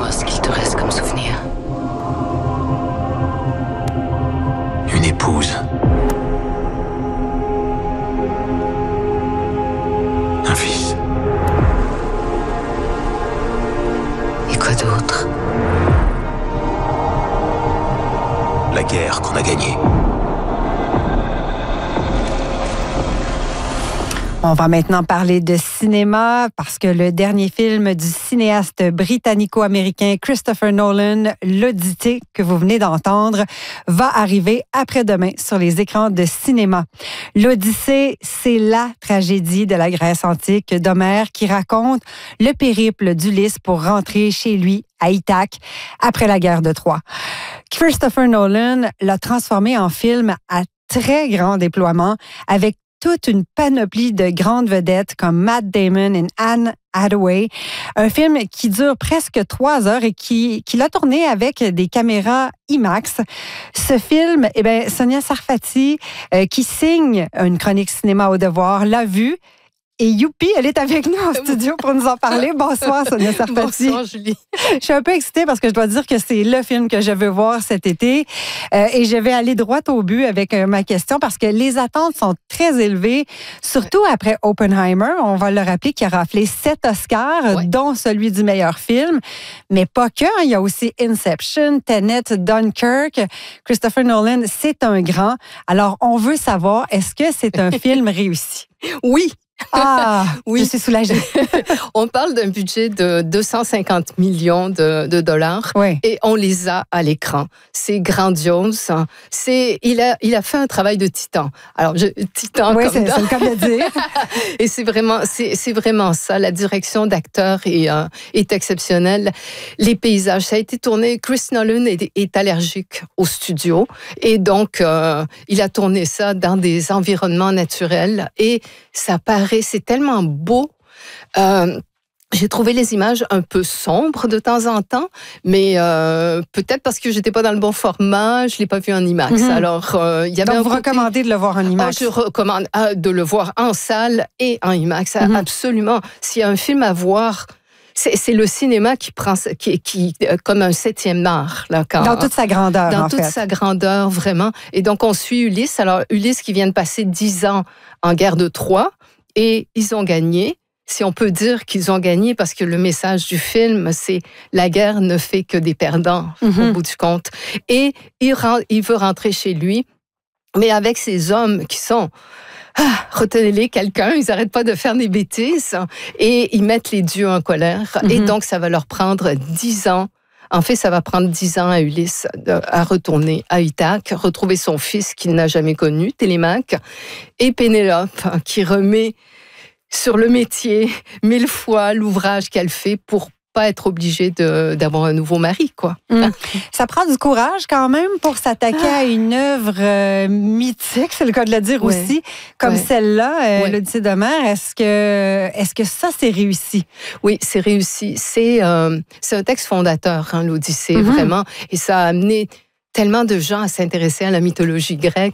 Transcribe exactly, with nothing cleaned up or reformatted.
Dis-moi ce qu'il te reste comme souvenir. Une épouse. Un fils. Et quoi d'autre? La guerre qu'on a gagnée. On va maintenant parler de cinéma parce que le dernier film du cinéaste britannico-américain Christopher Nolan, L'Odyssée, que vous venez d'entendre, va arriver après-demain sur les écrans de cinéma. L'Odyssée, c'est la tragédie de la Grèce antique d'Homère qui raconte le périple d'Ulysse pour rentrer chez lui à Ithaque après la guerre de Troie. Christopher Nolan l'a transformé en film à très grand déploiement avec toute une panoplie de grandes vedettes comme Matt Damon et Anne Hathaway. Un film qui dure presque trois heures et qui, qui l'a tourné avec des caméras IMAX. Ce film, eh bien, Sonia Sarfati, euh, qui signe une chronique cinéma au devoir, l'a vu. Et youpi, elle est avec nous en studio pour nous en parler. Bonsoir, Sonia Sarfati. Bonsoir, Julie. Je suis un peu excitée parce que je dois dire que c'est le film que je veux voir cet été. Euh, et je vais aller droit au but avec euh, ma question parce que les attentes sont très élevées, surtout ouais. après Oppenheimer. On va le rappeler qui a raflé sept Oscars, ouais. dont celui du meilleur film. Mais pas que. Hein, il y a aussi Inception, Tenet, Dunkirk. Christopher Nolan, c'est un grand. Alors, on veut savoir, est-ce que c'est un film réussi? Oui. Ah, oui. Je suis soulagée. On parle d'un budget de deux cent cinquante millions de, de dollars oui. et on les a à l'écran. C'est grandiose. C'est, il, a, il a fait un travail de titan. Alors, je, titan oui, comme c'est, dans... c'est le cas de dire. Et c'est vraiment, c'est, c'est vraiment ça. La direction d'acteur est, euh, est exceptionnelle. Les paysages, ça a été tourné. Chris Nolan est, est allergique au studio et donc euh, il a tourné ça dans des environnements naturels et ça paraît c'est tellement beau. Euh, j'ai trouvé les images un peu sombres de temps en temps, mais euh, peut-être parce que j'étais pas dans le bon format, je l'ai pas vu en IMAX. Mm-hmm. Alors, euh, il y avait Donc, un vous côté... recommandez de le voir en IMAX? Oh, je recommande ah, de le voir en salle et en IMAX, mm-hmm. absolument. S'il y a un film à voir... C'est, c'est le cinéma qui prend qui, qui comme un septième art là quand, dans toute sa grandeur dans en toute fait. sa grandeur vraiment. Et donc on suit Ulysse. Alors Ulysse qui vient de passer dix ans en guerre de Troie. Et ils ont gagné, si on peut dire qu'ils ont gagné, parce que le message du film, c'est la guerre ne fait que des perdants, mm-hmm. au bout du compte. Et il, rend, il veut rentrer chez lui, mais avec ces hommes qui sont... Ah, retenez-les, quelqu'un, ils n'arrêtent pas de faire des bêtises et ils mettent les dieux en colère. Mm-hmm. Et donc, ça va leur prendre dix ans. En fait, ça va prendre dix ans à Ulysse à retourner à Ithaque, retrouver son fils qu'il n'a jamais connu, Télémaque, et Pénélope qui remet sur le métier mille fois l'ouvrage qu'elle fait pour pas être obligée de, d'avoir un nouveau mari, quoi. Mmh. Ça prend du courage quand même pour s'attaquer ah. à une œuvre euh, mythique, c'est le cas de le dire ouais. aussi, comme ouais. celle-là, euh, ouais. l'Odyssée d'Homère. Est-ce que, est-ce que ça, c'est réussi? Oui, c'est réussi. C'est, euh, c'est un texte fondateur, hein, l'Odyssée, mm-hmm. vraiment. Et ça a amené tellement de gens à s'intéresser à la mythologie grecque